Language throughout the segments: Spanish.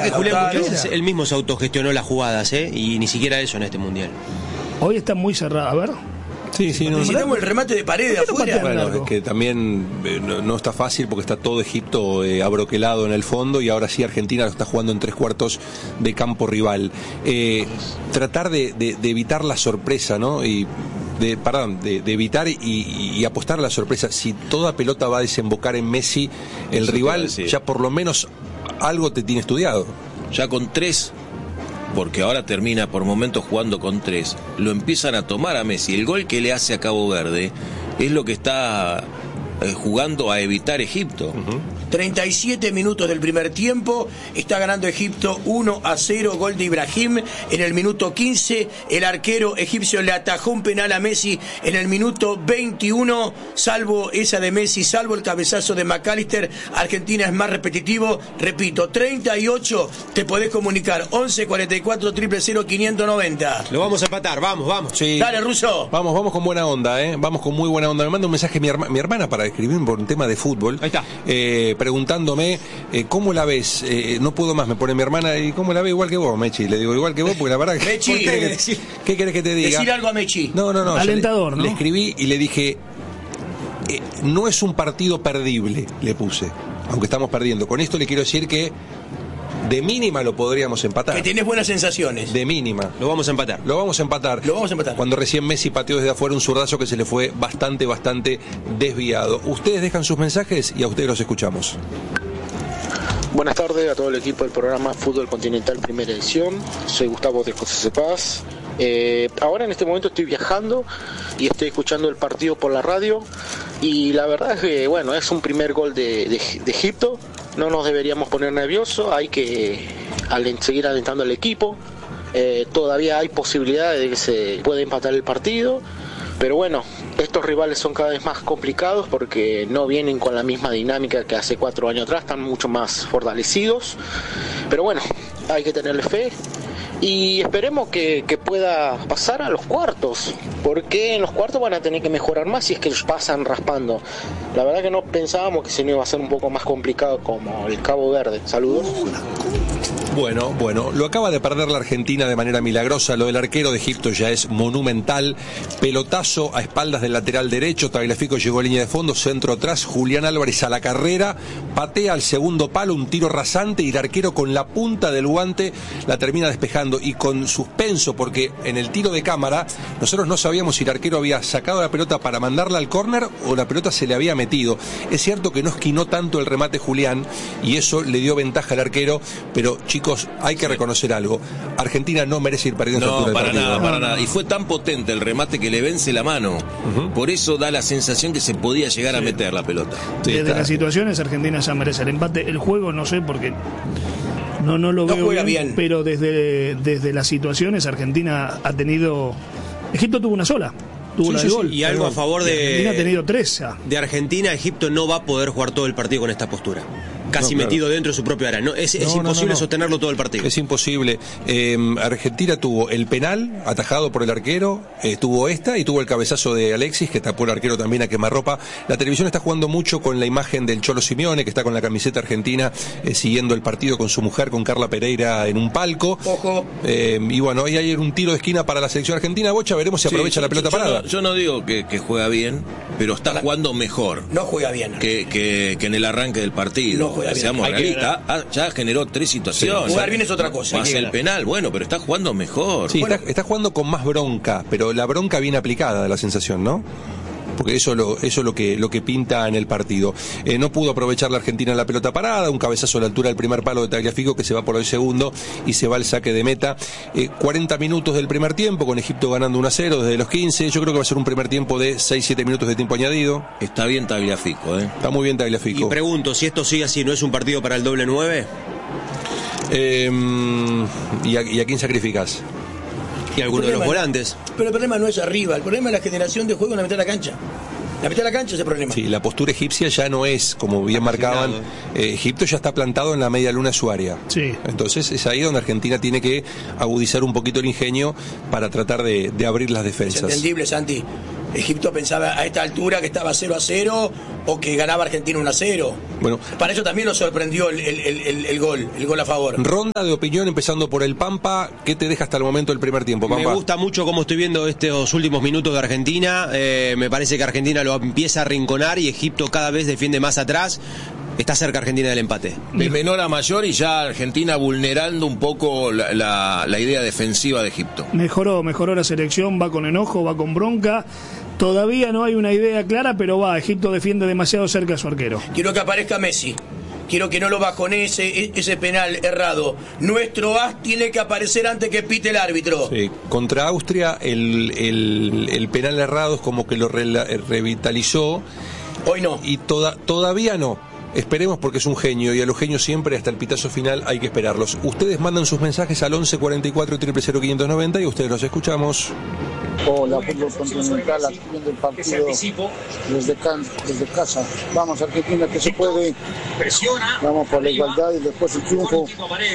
que Julián muchas veces él mismo se autogestionó las jugadas, y ni siquiera eso en este mundial. Hoy está muy cerrado, a ver. Sí, no. Necesitamos el remate de pared de afuera. Bueno, es que también no está fácil porque está todo Egipto abroquelado en el fondo y ahora sí Argentina lo está jugando en 3/4 de campo rival. Tratar de evitar la sorpresa, ¿no? De evitar y apostar a la sorpresa. Si toda pelota va a desembocar en Messi, el rival ya por lo menos algo te tiene estudiado. Ya con 3, porque ahora termina por momentos jugando con 3, lo empiezan a tomar a Messi. El gol que le hace a Cabo Verde es lo que está jugando a evitar Egipto. 37 minutos del primer tiempo, está ganando Egipto 1-0, gol de Ibrahim en el minuto 15, el arquero egipcio le atajó un penal a Messi en el minuto 21, salvo esa de Messi, salvo el cabezazo de McAllister, Argentina es más repetitivo, repito, 38, te podés comunicar, 11 44 000 590. Lo vamos a empatar, vamos. Sí. Dale, Russo. Vamos con buena onda, vamos con muy buena onda. Me manda un mensaje mi hermana para escribirme por un tema de fútbol. Ahí está. Preguntándome ¿cómo la ves? No puedo más, me pone mi hermana, ¿y cómo la ve? Igual que vos, Mechi. Le digo igual que vos porque la verdad que Mechi, ¿qué querés que te diga? Decir algo a Mechi. No. Alentador, ¿no? Le escribí y le dije no es un partido perdible, le puse, aunque estamos perdiendo. Con esto le quiero decir que de mínima lo podríamos empatar. Que tenés buenas sensaciones. De mínima. Lo vamos a empatar. Cuando recién Messi pateó desde afuera un zurdazo que se le fue bastante desviado. Ustedes dejan sus mensajes y a ustedes los escuchamos. Buenas tardes a todo el equipo del programa Fútbol Continental Primera Edición. Soy Gustavo de José Cepaz. Ahora en este momento estoy viajando y estoy escuchando el partido por la radio y la verdad es que bueno, es un primer gol de Egipto. No nos deberíamos poner nerviosos, hay que seguir alentando al equipo. Todavía hay posibilidades de que se pueda empatar el partido, pero bueno, estos rivales son cada vez más complicados porque no vienen con la misma dinámica que hace 4 años atrás, están mucho más fortalecidos, pero bueno, hay que tenerle fe y esperemos que pueda pasar a los cuartos, porque en los cuartos van a tener que mejorar más si es que pasan raspando. La verdad que no pensábamos que se nos iba a ser un poco más complicado como el Cabo Verde. Saludos. Bueno, lo acaba de perder la Argentina de manera milagrosa. Lo del arquero de Egipto ya es monumental. Pelotazo a espaldas del lateral derecho. Tagliafico llegó a línea de fondo, centro atrás. Julián Álvarez a la carrera, patea al segundo palo, un tiro rasante y el arquero con la punta del guante la termina despejando y con suspenso porque en el tiro de cámara nosotros no sabíamos si el arquero había sacado la pelota para mandarla al córner o la pelota se le había metido. Es cierto que no esquinó tanto el remate Julián y eso le dio ventaja al arquero, pero chicos, hay que reconocer algo. Argentina no merece ir perdiendo esta altura del partido. Para nada. Y fue tan potente el remate que le vence la mano. Por eso da la sensación que se podía llegar a meter la pelota. Desde las situaciones, Argentina ya merece el empate. El juego, no sé, porque no lo veo bien, pero desde las situaciones, Argentina ha tenido... Egipto tuvo una sola. Gol. Y algo a favor de Argentina ha tenido 3 ya. De Argentina, Egipto no va a poder jugar todo el partido con esta postura. Casi metido dentro de su propia área. Es imposible sostenerlo todo el partido. Es imposible. Argentina tuvo el penal atajado por el arquero, tuvo esta y tuvo el cabezazo de Alexis que tapó el arquero también a quemarropa. La televisión está jugando mucho con la imagen del Cholo Simeone que está con la camiseta argentina siguiendo el partido con su mujer, con Carla Pereira en un palco. Ojo. Y bueno, ahí hay un tiro de esquina para la selección argentina. Bocha, veremos si aprovecha la pelota parada. Yo no digo que juega bien, pero está jugando mejor. No juega bien. Que en el arranque del partido. No juega bien. Seamos realistas, ya generó 3 situaciones. Jugar bien es otra cosa. Más el penal, bueno, pero está jugando mejor. Sí, está jugando con más bronca, pero la bronca bien aplicada, da la sensación, ¿no? Porque eso es lo que pinta en el partido. No pudo aprovechar la Argentina la pelota parada, un cabezazo a la altura del primer palo de Tagliafico que se va por el segundo y se va al saque de meta. 40 minutos del primer tiempo, con Egipto ganando 1-0 desde los 15. Yo creo que va a ser un primer tiempo de 6-7 minutos de tiempo añadido. Está bien Tagliafico, Está muy bien Tagliafico. Y pregunto, si esto sigue así, ¿no es un partido para el doble 9? ¿Y a quién sacrificás? Y alguno de los volantes. Pero el problema no es arriba, el problema es la generación de juego en la mitad de la cancha. La mitad de la cancha es el problema. Sí, la postura egipcia ya no es, como bien marcaban, Egipto ya está plantado en la media luna de su área. Sí. Entonces es ahí donde Argentina tiene que agudizar un poquito el ingenio para tratar de abrir las defensas. Es entendible, Santi. Egipto pensaba a esta altura que estaba 0-0 o que ganaba Argentina 1-0. Bueno, para eso también lo sorprendió el gol a favor. Ronda de opinión empezando por el Pampa. ¿Qué te deja hasta el momento el primer tiempo, Pampa? Me gusta mucho cómo estoy viendo estos últimos minutos de Argentina. Me parece que Argentina lo empieza a arrinconar y Egipto cada vez defiende más atrás. Está cerca Argentina del empate. De menor a mayor y ya Argentina vulnerando un poco la idea defensiva de Egipto. Mejoró la selección, va con enojo, va con bronca. Todavía no hay una idea clara, pero va, Egipto defiende demasiado cerca a su arquero. Quiero que aparezca Messi. Quiero que no lo bajone ese penal errado. Nuestro as tiene que aparecer antes que pite el árbitro. Sí, contra Austria el penal errado es como que lo revitalizó. Hoy no. Y todavía no. Esperemos porque es un genio y a los genios siempre hasta el pitazo final hay que esperarlos. Ustedes mandan sus mensajes al 11 44 000 590 y ustedes los escuchamos. Hola, Fútbol Continental, aquí viendo el partido desde casa. Vamos Argentina, que se puede. Vamos por la igualdad y después el triunfo.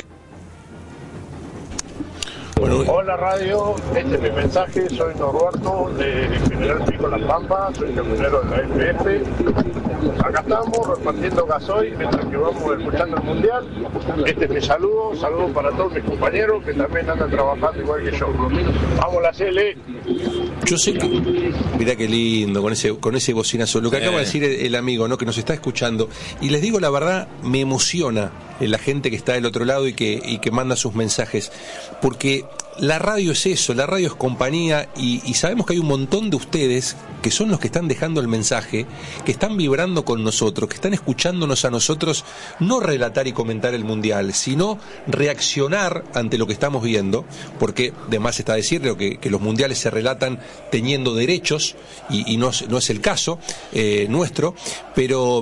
Bueno, hola radio, este es mi mensaje, soy Norberto de General Pico Las Pampas, soy camionero de la FF. Acá estamos repartiendo gasoil mientras que vamos escuchando el mundial. Este es mi saludo para todos mis compañeros que también andan trabajando igual que yo. Vamos la CL. Yo sé que, mirá qué lindo con ese bocinazo, lo que acaba de decir el amigo, ¿no? Que nos está escuchando, y les digo la verdad, me emociona la gente que está del otro lado y que manda sus mensajes, porque la radio es eso, la radio es compañía y sabemos que hay un montón de ustedes que son los que están dejando el mensaje, que están vibrando con nosotros, que están escuchándonos a nosotros, no relatar y comentar el mundial, sino reaccionar ante lo que estamos viendo, porque de más está decirlo que los mundiales se relatan teniendo derechos y no es el caso nuestro, pero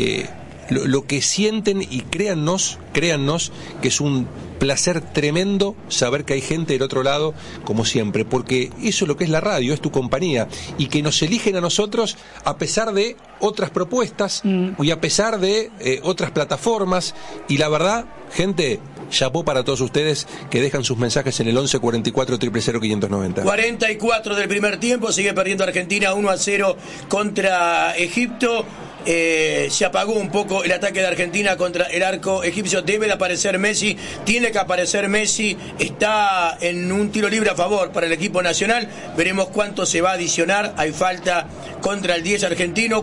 lo que sienten, y créannos que es un placer tremendo saber que hay gente del otro lado, como siempre, porque eso es lo que es la radio, es tu compañía, y que nos eligen a nosotros a pesar de otras propuestas y a pesar de otras plataformas, y la verdad, gente, chapó para todos ustedes que dejan sus mensajes en el 11 44 000 590. 44 del primer tiempo, sigue perdiendo Argentina 1-0 contra Egipto. Se apagó un poco el ataque de Argentina contra el arco egipcio. Debe de aparecer Messi, tiene que aparecer Messi. Está en un tiro libre a favor para el equipo nacional. Veremos cuánto se va a adicionar. Hay falta contra el 10 argentino.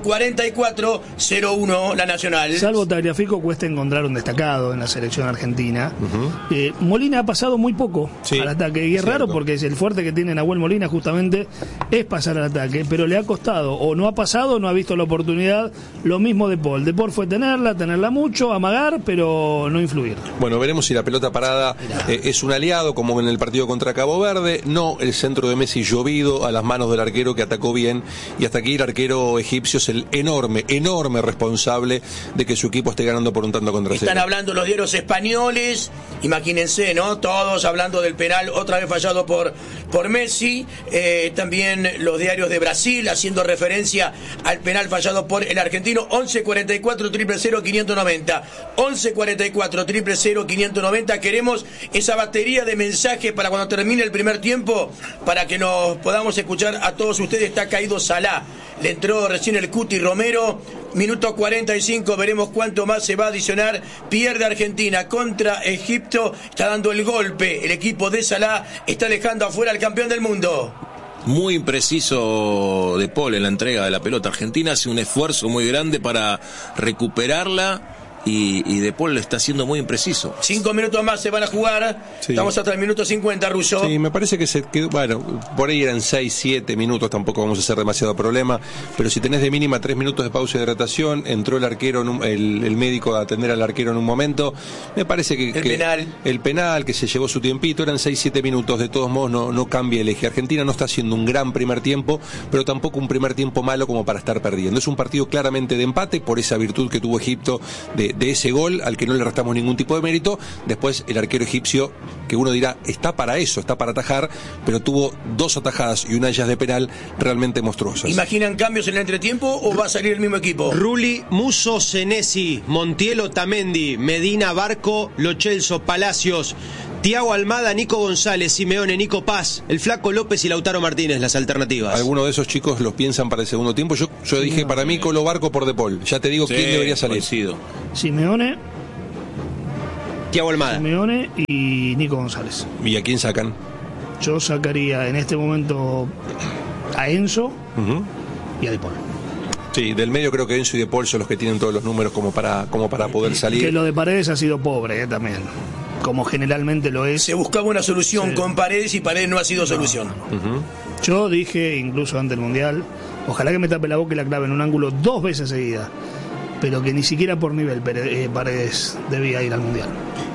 44-0-1 la nacional. Salvo Tagliafico, cuesta encontrar un destacado en la selección argentina. Molina ha pasado muy poco al ataque, y es raro porque es el fuerte que tiene Nahuel Molina justamente es pasar al ataque, pero le ha costado, o no ha pasado, no ha visto la oportunidad. Lo mismo de Paul. De Paul fue tenerla mucho, amagar, pero no influir. Bueno, veremos si la pelota parada es un aliado, como en el partido contra Cabo Verde. No el centro de Messi llovido a las manos del arquero, que atacó bien. Y hasta aquí el arquero egipcio es el enorme responsable de que su equipo esté ganando por un tanto contra cero. Están hablando los diarios españoles, imagínense, ¿no? Todos hablando del penal otra vez fallado por Messi. También los diarios de Brasil haciendo referencia al penal fallado por el argentino. 11 44 000 590. 11 44 000 590. Queremos esa batería de mensajes para cuando termine el primer tiempo, para que nos podamos escuchar a todos ustedes. Está caído Salah, le entró recién el Cuti Romero. Minuto 45, veremos cuánto más se va a adicionar. Pierde Argentina contra Egipto, está dando el golpe el equipo de Salah, está dejando afuera al campeón del mundo. Muy impreciso De Paul en la entrega de la pelota. Argentina hace un esfuerzo muy grande para recuperarla y De Paul está siendo muy impreciso. 5 minutos más se van a jugar. Sí. Estamos hasta el minuto 50, Russo. Sí, me parece que se quedó, bueno, por ahí eran 6, 7 minutos, tampoco vamos a hacer demasiado problema, pero si tenés de mínima 3 minutos de pausa de hidratación, entró el arquero, el médico a atender al arquero en un momento, me parece que el penal que se llevó su tiempito, eran 6, 7 minutos, de todos modos no cambia el eje. Argentina no está haciendo un gran primer tiempo, pero tampoco un primer tiempo malo como para estar perdiendo. Es un partido claramente de empate por esa virtud que tuvo Egipto de ese gol al que no le restamos ningún tipo de mérito. Después el arquero egipcio que uno dirá, está para eso, está para atajar, pero tuvo 2 atajadas y una de ellas de penal realmente monstruosas. ¿Imaginan cambios en el entretiempo o va a salir el mismo equipo? Rulli, Musso, Senesi, Montiel, Otamendi, Medina, Barco, Lo Celso, Palacios, Thiago Almada, Nico González, Simeone, Nico Paz, el Flaco López y Lautaro Martínez, las alternativas. Algunos de esos chicos los piensan para el segundo tiempo. Yo dije, para mí, Colo Barco por De Paul. Ya te digo quién debería salir. Simeone, Thiago Almada, Simeone y Nico González. ¿Y a quién sacan? Yo sacaría en este momento a Enzo y a De Paul. Sí, del medio creo que Enzo y De Paul son los que tienen todos los números como para poder salir. Que lo de Paredes ha sido pobre también, como generalmente lo es. Se buscaba una solución con Paredes y Paredes no ha sido solución. Yo dije, incluso antes del Mundial, ojalá que me tape la boca y la clave en un ángulo 2 veces seguidas, pero que ni siquiera por nivel Paredes debía ir al Mundial.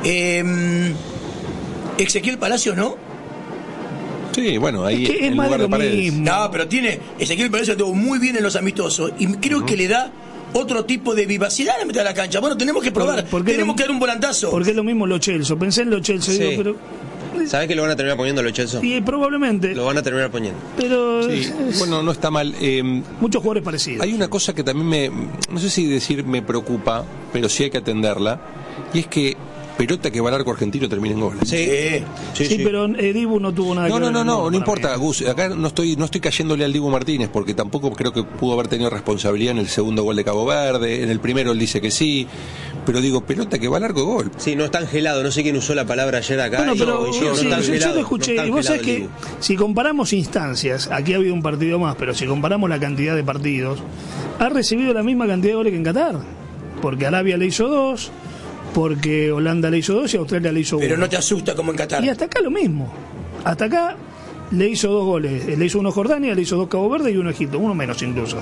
Ezequiel Palacios, ¿no? Sí, bueno, ahí es en más lugar de de lo Paredes. mismo. No, pero Ezequiel Palacios estuvo muy bien en los amistosos y creo que le da otro tipo de vivacidad a la mitad de la cancha. Bueno, tenemos que probar, tenemos que dar un volantazo. Porque es lo mismo Lo Celso, pensé en Lo Celso, sí. digo, pero... ¿Sabes que lo van a terminar poniendo Lo Celso? Sí, probablemente. Lo van a terminar poniendo. Pero sí, bueno, no está mal. Muchos jugadores parecidos. Hay una cosa que también no sé si decir me preocupa, pero sí hay que atenderla, y es que pelota que va al arco argentino termina en goles. Sí, pero Dibu no tuvo nada que ver. No importa, Gus. Acá no estoy cayéndole al Dibu Martínez, porque tampoco creo que pudo haber tenido responsabilidad en el segundo gol de Cabo Verde. En el primero él dice que sí, pero digo, pelota que va al arco, gol. Sí, no está angelado, no sé quién usó la palabra ayer acá. Bueno, pero yo lo escuché, y vos sabés que si comparamos instancias, aquí ha habido un partido más, pero si comparamos la cantidad de partidos, ha recibido la misma cantidad de goles que en Qatar, porque Arabia le hizo 2, porque Holanda le hizo 2 y Australia le hizo 1. Pero no te asusta como en Qatar. Y hasta acá lo mismo. Hasta acá le hizo 2 goles. Le hizo 1 Jordania, le hizo 2 Cabo Verde y 1 Egipto. 1 menos incluso.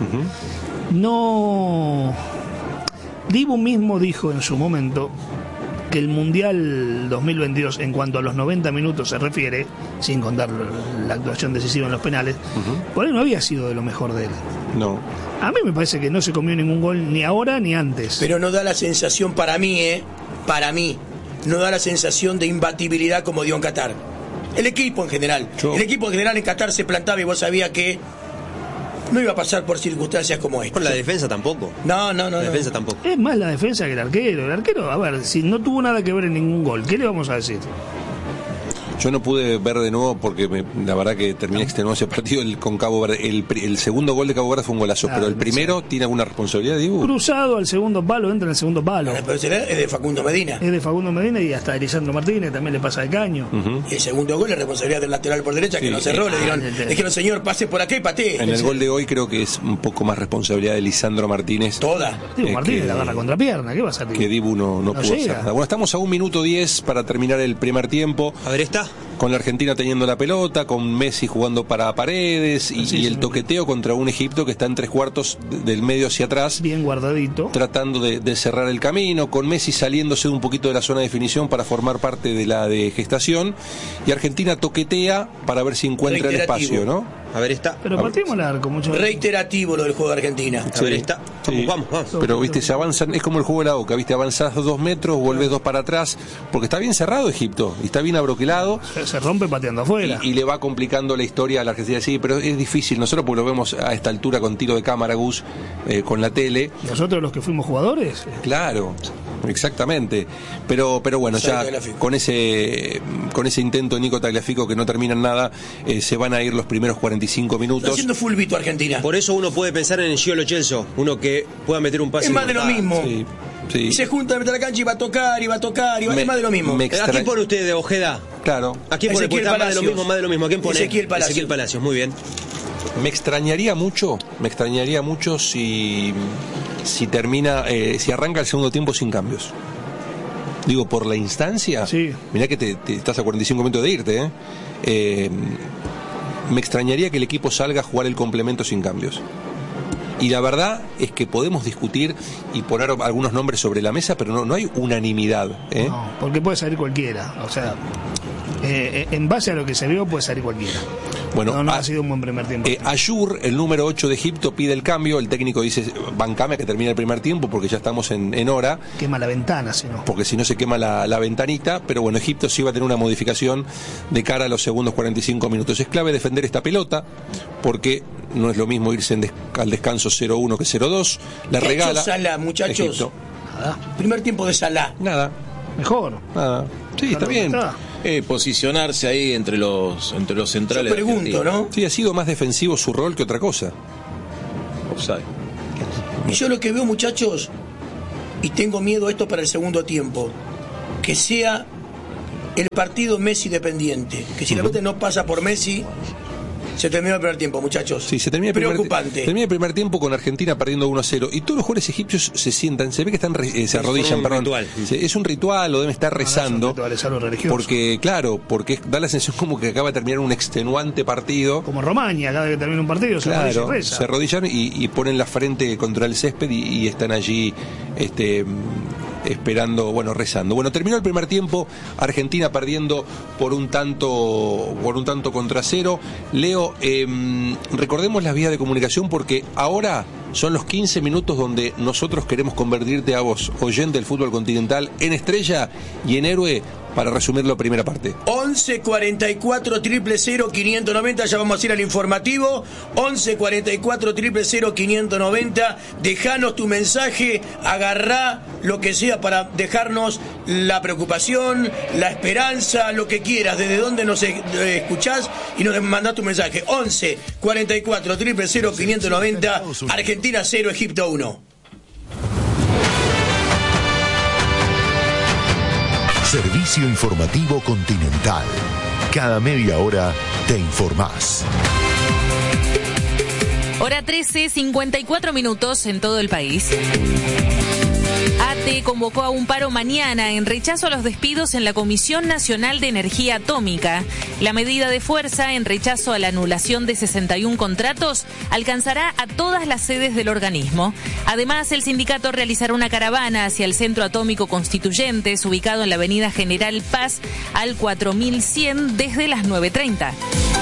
No... Dibu mismo dijo en su momento que el Mundial 2022, en cuanto a los 90 minutos se refiere, sin contar la actuación decisiva en los penales, por ahí no había sido de lo mejor de él. No. A mí me parece que no se comió ningún gol ni ahora ni antes. Pero no da la sensación para mí, no da la sensación de imbatibilidad como dio en Qatar. El equipo en general. El equipo en general en Qatar se plantaba y vos sabías que no iba a pasar por circunstancias como esta. Por la defensa tampoco. No. La defensa tampoco. Es más la defensa que el arquero. El arquero, a ver, si no tuvo nada que ver en ningún gol, ¿qué le vamos a decir? Yo no pude ver de nuevo porque la verdad que terminé extenuado ese partido con Cabo Verde. El segundo gol de Cabo Verde fue un golazo, pero el primero tiene alguna responsabilidad, Dibu. Cruzado al segundo palo, entra en el segundo palo. Pero es de Facundo Medina. Es de Facundo Medina y hasta Lisandro Martínez también le pasa de caño. Y el segundo gol es responsabilidad del lateral por derecha, que no cerró, le dijeron, señor, pase por acá y patee. En el gol de hoy creo que es un poco más responsabilidad de Lisandro Martínez. Toda. Dibu Martínez la agarra contrapierna, ¿qué va a hacer? Que Dibu no pudo hacer nada. Bueno, estamos a 1 minuto 10 para terminar el primer tiempo. A ver, está. Con la Argentina teniendo la pelota, con Messi jugando para Paredes y el toqueteo contra un Egipto que está en 3/4 del medio hacia atrás. Bien guardadito. Tratando de cerrar el camino, con Messi saliéndose un poquito de la zona de definición para formar parte de la de gestación. Y Argentina toquetea para ver si encuentra el espacio, ¿no? A ver, está. Pero partimos largo, mucho. Reiterativo lo del juego de Argentina. A ver, está. Vamos. Pero, viste, se avanzan, es como el juego de la Boca, viste, avanzás 2 metros, volvés 2 para atrás, porque está bien cerrado Egipto, y está bien abroquelado. Se rompe pateando afuera. Y le va complicando la historia a la Argentina. Sí, pero es difícil, nosotros porque lo vemos a esta altura con tiro de cámara, Gus, con la tele. ¿Nosotros los que fuimos jugadores? Claro, exactamente. Pero bueno, ya con ese intento de Nico Tagliafico que no termina en nada, se van a ir los primeros 45 minutos. Está haciendo fulbito Argentina. Por eso uno puede pensar en el Gio Lo Celso, uno que pueda meter un pase. Es más de lo mismo. Sí. Y se junta a meter la cancha y va a tocar, es más de lo mismo. ¿A quién pone usted de Ojeda? Claro. ¿A quién pone? Más de lo mismo. ¿A quién pone? Ezequiel Palacios, muy bien. Me extrañaría mucho si termina, si arranca el segundo tiempo sin cambios. Digo, por la instancia. Sí. Mirá que te estás a 45 minutos de irte, me extrañaría que el equipo salga a jugar el complemento sin cambios. Y la verdad es que podemos discutir y poner algunos nombres sobre la mesa, pero no hay unanimidad. No, porque puede salir cualquiera. O sea, en base a lo que se vio puede salir cualquiera. Bueno, no ha sido un buen primer tiempo. Ayur, el número 8 de Egipto, pide el cambio. El técnico dice, bancame a que termine el primer tiempo porque ya estamos en hora. Quema la ventana, si no. Porque si no se quema la ventanita. Pero bueno, Egipto sí va a tener una modificación de cara a los segundos 45 minutos. Es clave defender esta pelota porque no es lo mismo irse al descanso 0-1 que 0-2. La regala. Salah, muchachos. Egipto. Nada. Primer tiempo de Salah. Nada. Mejor. Nada. Sí, está bien. Posicionarse ahí entre los centrales. Yo pregunto, ¿no? Sí, ha sido más defensivo su rol que otra cosa. Offside. Y yo lo que veo, muchachos, y tengo miedo a esto para el segundo tiempo, que sea el partido Messi dependiente. Que si la pelota no pasa por Messi, se terminó el primer tiempo, muchachos. Sí, se termina preocupante. Termina el primer tiempo con Argentina perdiendo 1-0. Y todos los jugadores egipcios se sientan, se ve que están se arrodillan, perdón. Ritual. Es un ritual, lo deben estar rezando. Es algo religioso. Porque, claro, porque da la sensación como que acaba de terminar un extenuante partido. Como Romaña, cada vez que termina un partido se arrodillan y ponen la frente contra el césped y están allí esperando, rezando. Bueno, terminó el primer tiempo, Argentina perdiendo por un tanto contra 0. Leo, recordemos las vías de comunicación porque ahora son los 15 minutos donde nosotros queremos convertirte a vos, oyente del fútbol continental, en estrella y en héroe. Para resumir la primera parte. 11 44 000 590, ya vamos a ir al informativo. 11 44 000 590. Dejanos tu mensaje, agarrá lo que sea para dejarnos la preocupación, la esperanza, lo que quieras, desde donde nos escuchás y nos mandás tu mensaje. 11 44 000 590. Argentina 0, Egipto 1. Servicio Informativo Continental. Cada media hora te informás. Hora 13, 54 minutos en todo el país. ATE convocó a un paro mañana en rechazo a los despidos en la Comisión Nacional de Energía Atómica. La medida de fuerza en rechazo a la anulación de 61 contratos alcanzará a todas las sedes del organismo. Además, el sindicato realizará una caravana hacia el Centro Atómico Constituyentes, ubicado en la avenida General Paz al 4100 desde las 9:30.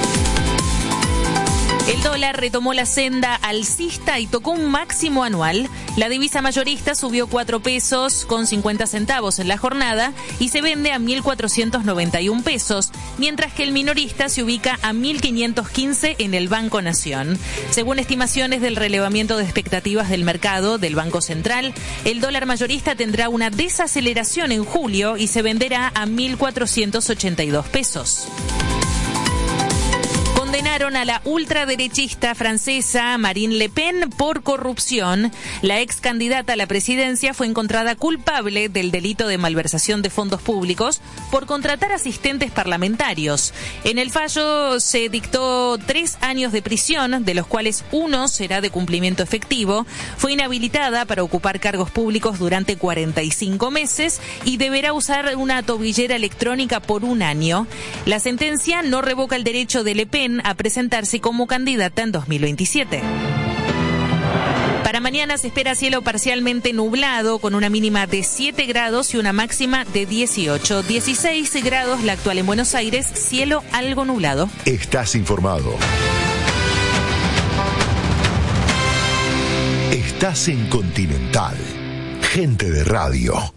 El dólar retomó la senda alcista y tocó un máximo anual. La divisa mayorista subió 4 pesos con 50 centavos en la jornada y se vende a 1.491 pesos, mientras que el minorista se ubica a 1.515 en el Banco Nación. Según estimaciones del relevamiento de expectativas del mercado del Banco Central, el dólar mayorista tendrá una desaceleración en julio y se venderá a 1.482 pesos. Condenaron a la ultraderechista francesa Marine Le Pen por corrupción. La ex candidata a la presidencia fue encontrada culpable del delito de malversación de fondos públicos por contratar asistentes parlamentarios. En el fallo se dictó 3 años de prisión, de los cuales 1 será de cumplimiento efectivo. Fue inhabilitada para ocupar cargos públicos durante 45 meses y deberá usar una tobillera electrónica por 1 año. La sentencia no revoca el derecho de Le Pen a presentarse como candidata en 2027. Para mañana se espera cielo parcialmente nublado con una mínima de 7 grados y una máxima de 18. 16 grados la actual en Buenos Aires, cielo algo nublado. Estás informado. Estás en Continental. Gente de radio.